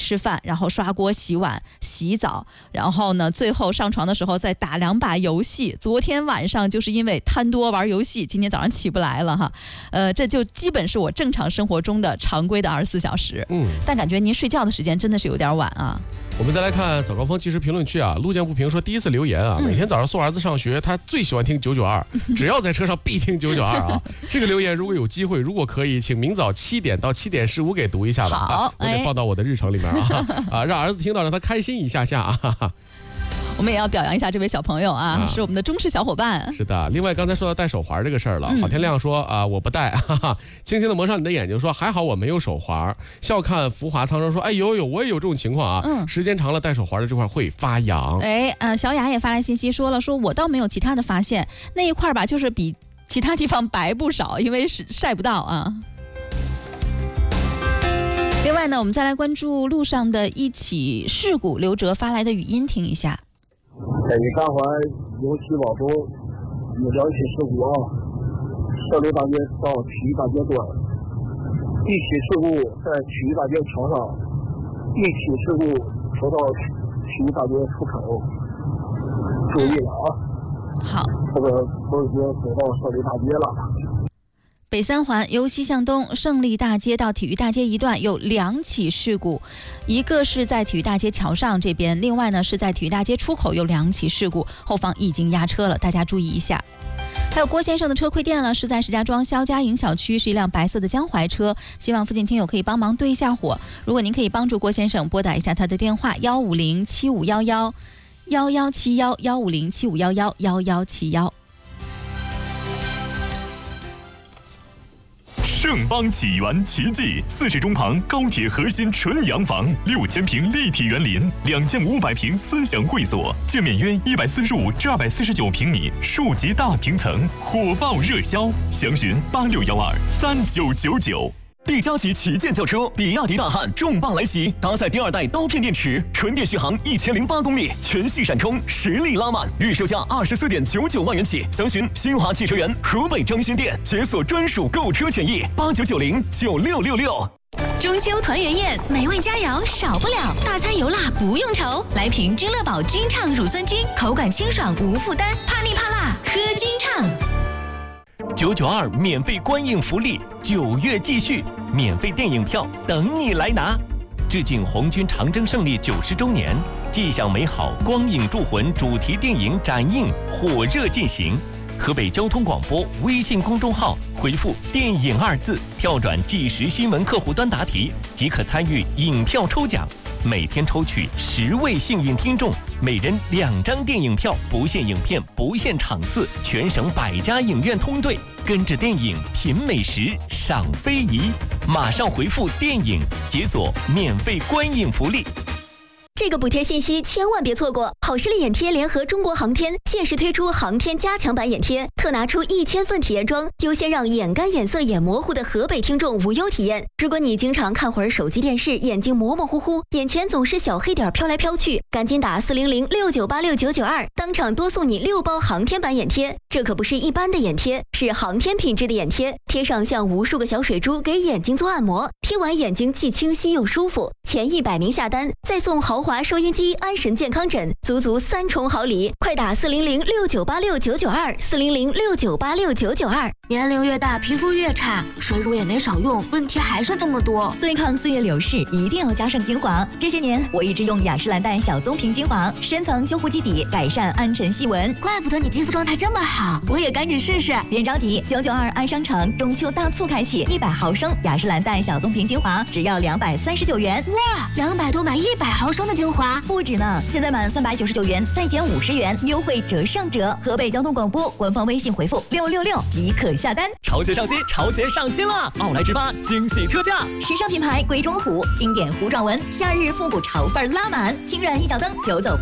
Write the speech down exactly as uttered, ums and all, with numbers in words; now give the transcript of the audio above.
吃饭，然后刷锅洗碗洗澡，然后呢最后上床的时候再打两把游戏。昨天晚上就是因为贪多玩游戏，今天早上起不来了哈。呃，这就基本是我正常生活中的常规的二十四小时。嗯，但感觉您睡觉的时间真的是有点晚啊。 我们再来看早高峰即时评论区啊，路见不平说第一次留言啊，每天早上送儿子上学，他最喜欢听九九二，只要在车上必听九九二啊。这个留言如果有机会，如果可以，请明早七点到七点十五给读一下吧。 好， 啊、我得放到我的日程里面啊，啊，让儿子听到让他开心一下下啊。 我们也要表扬一下这位小朋友啊，啊是我们的忠实小伙伴。 是的，另外刚才说到戴手环这个事儿了，郝天亮说啊，我不戴，哈哈，轻轻的蒙上你的眼睛，说还好我没有手环。笑看浮华苍生说，哎有有我也有这种情况啊，嗯，时间长了戴手环的这块会发痒。 哎，呃，小雅也发来信息说了，说我倒没有其他的发现，那一块吧就是比其他地方白不少，因为是晒不到啊。另外呢，我们再来关注路上的一起事故，刘哲发来的语音听一下。 在三环由西往东有两起事故啊，社六大街到体育大街段，一起事故在体育大街桥上，一起事故说到体育大街出口，注意了啊！ 好， 这个都已经走到社六大街了。 北三环由西向东胜利大街到体育大街一段有两起事故，一个是在体育大街桥上这边，另外呢是在体育大街出口有两起事故，后方已经压车了，大家注意一下。还有郭先生的车亏电了，是在石家庄肖家营小区，是一辆白色的江淮车，希望附近听友可以帮忙对一下火。如果您可以帮助郭先生，拨打一下他的电话幺五零七五幺幺幺幺七幺幺五零七五幺幺幺幺七幺。 盛邦启源奇迹，四世中旁高铁核心纯洋房，六千平立体园林，两千五百平思想会所，建面约一百四十五至二百四十九平米，数级大平层，火爆热销，详询八六幺二三九九九。 利嘉旗旗舰轿车比亚迪大汉重磅来袭，搭载第二代刀片电池，纯电续航一千零八公里，全系闪充，实力拉满，预售价二十四点九九万元起，详询新华汽车园河北张勋店，解锁专属购车权益八九九零九六六六。 中秋团圆宴，美味佳肴少不了，大餐油辣不用愁，来瓶君乐宝君畅乳酸菌，口感清爽无负担，怕腻怕辣喝君畅。 九九二免费观影福利，九月继续，免费电影票等你来拿。致敬红军长征胜利九十周年，迹象美好光影铸魂主题电影展映火热进行。河北交通广播微信公众号回复“电影”二字，跳转即时新闻客户端答题，即可参与影票抽奖。每天抽取十位幸运听众，每人两张电影票，不限影片，不限场次，全省百家影院通兑，跟着电影品美食，赏非遗。马上回复“电影”，解锁免费观影福利。 这个补贴信息千万别错过！好视力眼贴联合中国航天限时推出航天加强版眼贴，特拿出一千份体验装，优先让眼干、眼涩、眼模糊的河北听众无忧体验。如果你经常看会儿手机电视，眼睛模模糊糊，眼前总是小黑点飘来飘去，赶紧打四零零六九八六九九二，当场多送你六包航天版眼贴。这可不是一般的眼贴，是航天品质的眼贴，贴上像无数个小水珠，给眼睛做按摩，贴完眼睛既清晰又舒服。前一百名下单，再送豪华收音机、安神健康枕，足足三重好礼！快打四零零六九八六九九二，四零零六九八六九九二。 年龄越大，皮肤越差，水乳也没少用，问题还是这么多。 对抗岁月流逝，一定要加上精华。这些年，我一直用雅诗兰黛小棕瓶精华，深层修护基底，改善暗沉细纹。 怪不得你肌肤状态这么好，我也赶紧试试。 别着急，九九二安商城中秋大促开启，一百毫升雅诗兰黛小棕瓶精华只要两百三十九元。 哇，两百多买一百毫升的精华， 不止呢！现在满三百九十九元，再减五十元，优惠折上折。河北交通广播官方微信回复六六六即可下单。 潮鞋上新，潮鞋上新了！奥莱直发惊喜特价， 时尚品牌鬼冢虎，经典糊状纹，夏日复古潮范拉满，轻软一脚蹬，九走。